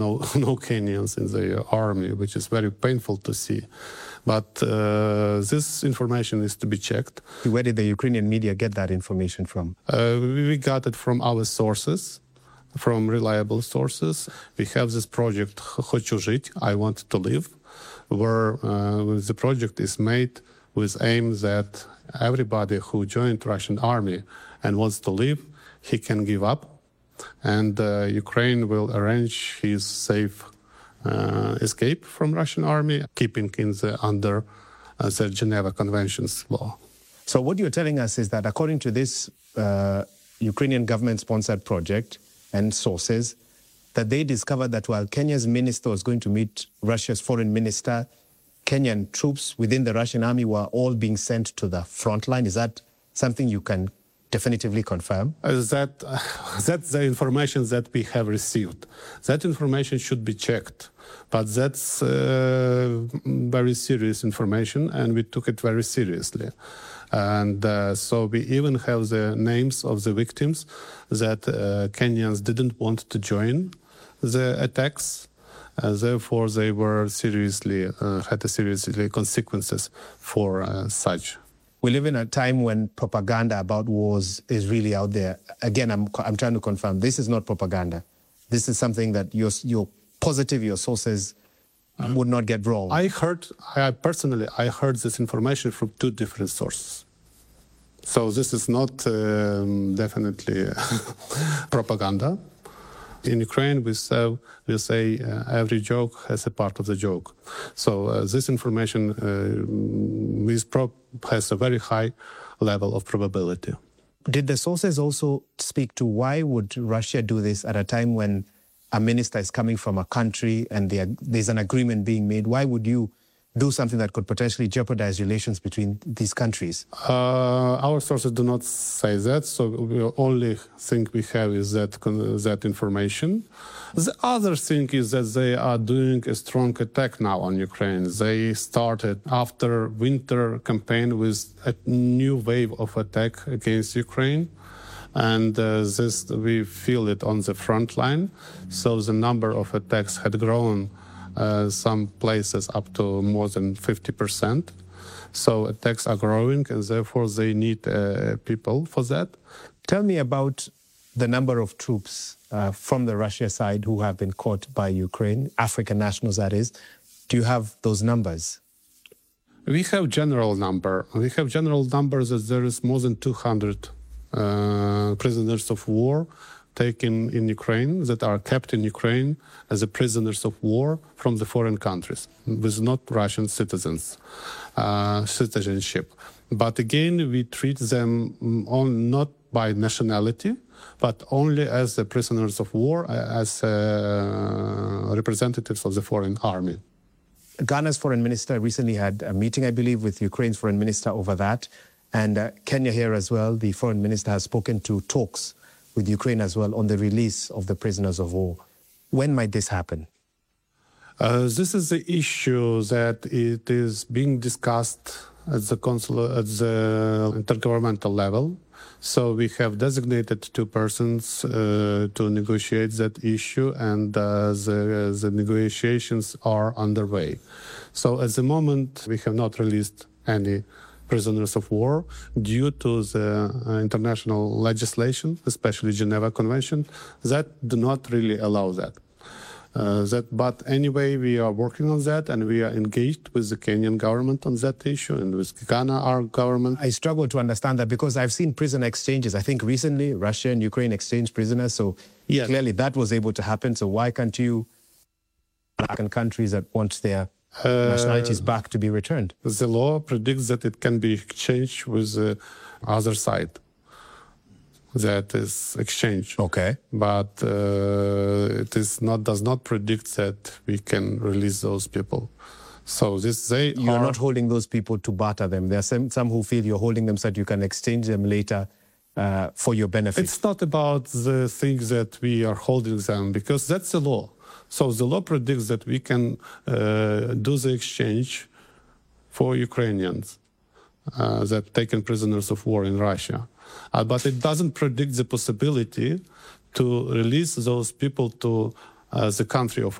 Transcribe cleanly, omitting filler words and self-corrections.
no Kenyans in the army, which is very painful to see. But this information is to be checked. Where did the Ukrainian media get that information from? We got it from our sources, from reliable sources. We have this project «Хочу жить», I want to live, where the project is made with aim that everybody who joined Russian army and wants to live, he can give up, and Ukraine will arrange his safe escape from Russian army, keeping under the Geneva Conventions law. So what you're telling us is that according to this Ukrainian government-sponsored project and sources, that they discovered that while Kenya's minister was going to meet Russia's foreign minister, Kenyan troops within the Russian army were all being sent to the front line. Is that something you can definitively confirm? That's the information that we have received. That information should be checked, but that's very serious information, and we took it very seriously. And so we even have the names of the victims that Kenyans didn't want to join the attacks. Therefore, they were had seriously consequences for such. We live in a time when propaganda about wars is really out there. Again, I'm trying to confirm, this is not propaganda. This is something that you're positive your sources would not get wrong. I heard this information from two different sources. So this is not definitely propaganda. In Ukraine, we say every joke has a part of the joke. So this information has a very high level of probability. Did the sources also speak to why would Russia do this at a time when a minister is coming from a country and there's an agreement being made? Why would you do something that could potentially jeopardize relations between these countries? Our sources do not say that, so the only thing we have is that information. The other thing is that they are doing a strong attack now on Ukraine. They started after winter campaign with a new wave of attack against Ukraine. And this we feel it on the front line. So the number of attacks had grown some places up to more than 50%. So attacks are growing, and therefore they need people for that. Tell me about the number of troops from the Russia side who have been caught by Ukraine, African nationals that is. Do you have those numbers? We have general number. We have general numbers that there is more than 200 prisoners of war taken in Ukraine, that are kept in Ukraine as prisoners of war from the foreign countries, with not Russian citizenship. But again, we treat them not by nationality, but only as the prisoners of war, as representatives of the foreign army. Ghana's foreign minister recently had a meeting, I believe, with Ukraine's foreign minister over that. And Kenya here as well, the foreign minister has spoken to talks with Ukraine as well on the release of the prisoners of war. When might this happen? This is the issue that it is being discussed at the intergovernmental level. So we have designated two persons to negotiate that issue, and the negotiations are underway. So at the moment, we have not released any prisoners of war due to the international legislation, especially Geneva Convention, that do not really allow that. But anyway, we are working on that, and we are engaged with the Kenyan government on that issue, and with Ghana, our government. I struggle to understand that because I've seen prison exchanges. I think recently Russia and Ukraine exchanged prisoners, so yes, clearly that was able to happen. So why can't you, African countries that want their nationalities back to be returned? The law predicts that it can be exchanged with the other side. That is exchange. Okay. But it does not predict that we can release those people. So you're not holding those people to barter them. There are some who feel you're holding them so that you can exchange them later for your benefit. It's not about the things that we are holding them, because that's the law. So the law predicts that we can do the exchange for Ukrainians that taken prisoners of war in Russia. But it doesn't predict the possibility to release those people to the country of